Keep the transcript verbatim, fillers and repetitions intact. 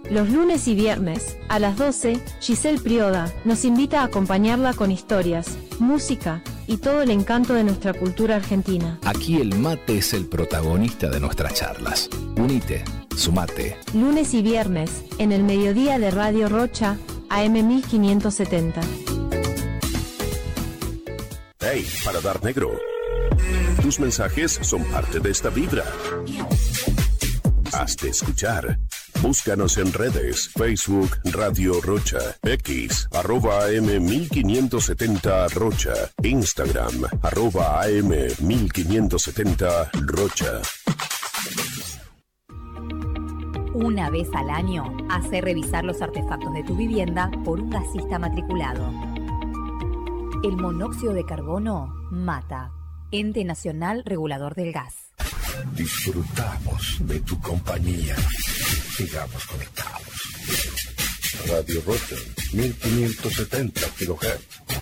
Los lunes y viernes, a las doce, Giselle Prioda nos invita a acompañarla con historias, música y todo el encanto de nuestra cultura argentina. Aquí el mate es el protagonista de nuestras charlas. Unite, sumate. Lunes y viernes, en el mediodía de Radio Rocha, A M mil quinientos setenta. Hey, Paladar Negro. Tus mensajes son parte de esta vibra. Hazte escuchar. Búscanos en redes, Facebook, Radio Rocha, X, arroba A M mil quinientos setenta Rocha, Instagram, arroba A M mil quinientos setenta Rocha. Una vez al año, hace revisar los artefactos de tu vivienda por un gasista matriculado. El monóxido de carbono mata. Ente Nacional Regulador del Gas. Disfrutamos de tu compañía. Sigamos conectados. Radio Rocha, mil quinientos setenta kilohertz.